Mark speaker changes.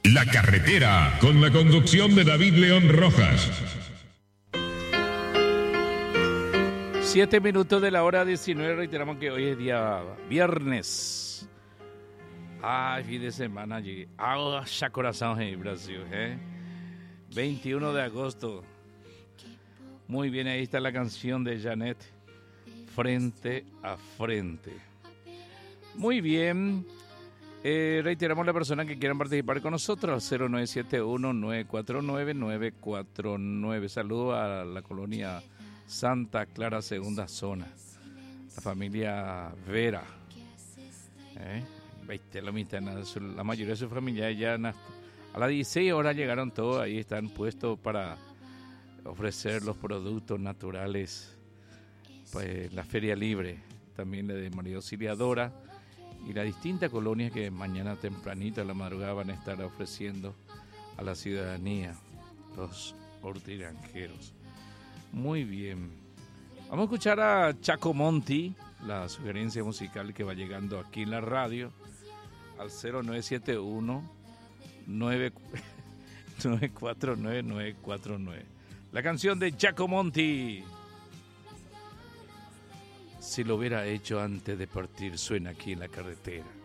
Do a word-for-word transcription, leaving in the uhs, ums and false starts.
Speaker 1: La Carretera, con la conducción de David León Rojas.
Speaker 2: Siete minutos de la hora diecinueve, reiteramos que hoy es día viernes. Ay, fin de semana llegué. Ah, ya corazón en Brasil, ¿eh? veintiuno de agosto. Muy bien, ahí está la canción de Janet, Frente a Frente. Muy bien. Eh, reiteramos la persona que quieran participar con nosotros, cero nueve siete uno, nueve cuatro nueve, nueve cuatro nueve. Saludos a la colonia Santa Clara, segunda zona. La familia Vera. ¿Eh? La mayoría de su familia ya a las dieciséis horas llegaron todos, ahí están puestos para ofrecer los productos naturales. Pues la Feria Libre, también la de María Auxiliadora y las distintas colonias que mañana tempranito a la madrugada van a estar ofreciendo a la ciudadanía, los hortigranjeros. Muy bien. Vamos a escuchar a Chaco Monti, la sugerencia musical que va llegando aquí en la radio, al cero nueve siete uno, nueve cuatro nueve, nueve cuatro nueve. La canción de Chaco Monti. Si lo hubiera hecho antes de partir, suena aquí en la carretera.